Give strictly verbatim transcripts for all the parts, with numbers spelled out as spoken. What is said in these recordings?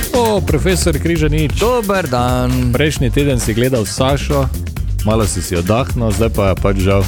O, profesor Križanič. Dober dan. Prejšnji teden si gledal Sašo, malo si si oddahnil, zdaj pa je pač žal.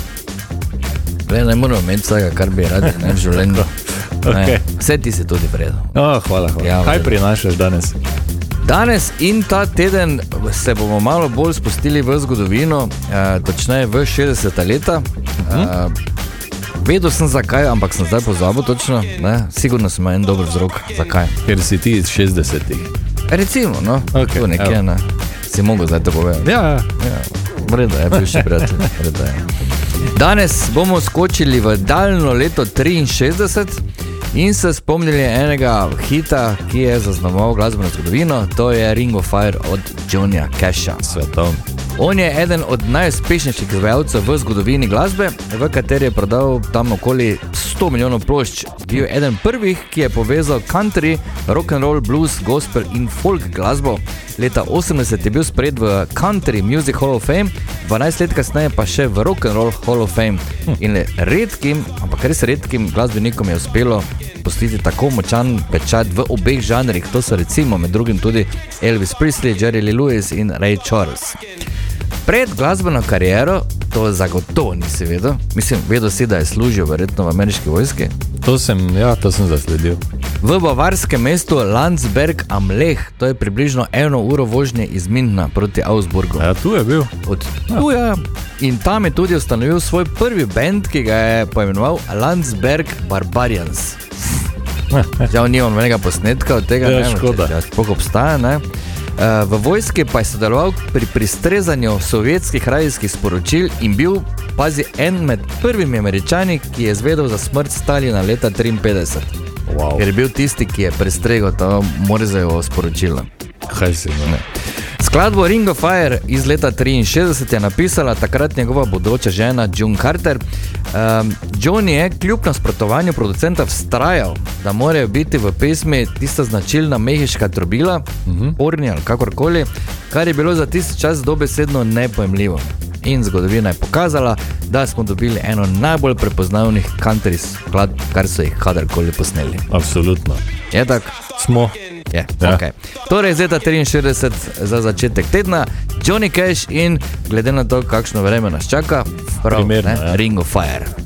Gleda, ne moramo imeti vsega, kar bi radi ne, v življenju. Okay. Vse ti si tudi predal. Oh, hvala, hvala. Ja, Kaj prinašaš danes? Danes in ta teden se bomo malo bolj spustili v zgodovino, eh, točneje v šestdeseta leta. Eh, vedel sem zakaj, ampak sem zdaj pozabil točno. Ne? Sigurno sem imel en dober vzrok, zakaj. Ker si ti iz šestdesetih. Recimo, no, okay, tu nekje, ne. Si mogel zdaj to povedati. Ja, ja. Vredo je, bivši prijatelj. Vredo je. Danes bomo skočili v daljno leto triinšestdeset in se spomnili enega hita, ki je zaznamoval glasbeno zgodovino, to je Ring of Fire od Johnnyja Casha. Svetovno. On je eden od najuspešnejših izvajalcev v zgodovini glasbe, v kateri je prodal tam okoli sto milijonov plošč. Bil je eden prvih, ki je povezal country, rock and roll, blues, gospel in folk glasbo. Leta osemdeset je bil sprejet v Country Music Hall of Fame, dvanajst let kasneje pa še v Rock and Roll Hall of Fame. In le redkim, ampak res redkim glasbenikom je uspelo pustiti tako močan pečat v obeh žanrih. To so recimo med drugim tudi Elvis Presley, Jerry Lee Lewis in Ray Charles. Pred glasbeno kariero, to zagotovo nisi vedel, mislim, vedel si, da je služil verjetno v ameriški vojski. To sem, ja, to sem zasledil. V bavarskem mestu Landsberg am Lech, to je približno eno uro vožnje iz Münchna proti Augsburgu. Ja, tu je bil. Od tu je. In tam je tudi ustanovil svoj prvi band, ki ga je poimenoval Landsberg Barbarians. Žal ni on enega posnetka od tega, ja, ne, škoda. Če, če sploh obstaja, ne. V vojski pa je sodeloval pri pristrezanju sovjetskih radijskih sporočil in bil, pazi, en med prvimi Američani, ki je izvedel za smrt Stalina leta triinpetdeset. Wow. Ker je bil tisti, ki je prestregel to Morzejevo sporočilo. Kaj si, ne? Skladbo Ring of Fire iz leta triinšestdeset je napisala takrat njegova bodoča žena June Carter. Um, Johnny je kljub nasprotovanju producenta vztrajal, da morajo biti v pesmi tista značilna mehiška trobila, uh-huh. orni ali kakorkoli, kar je bilo za tisti čas dobesedno nepojemljivo. In zgodovina je pokazala, da smo dobili eno najbolj prepoznavnih country skladb, kar so jih kadarkoli posneli. Absolutno. Je tak? Smo. Je, ja. Okay. Torej, z leta triinšestdeset za začetek tedna, Johnny Cash in glede na to, kakšno vreme nas čaka, prav, Primerno, ne, ja. Ring of Fire.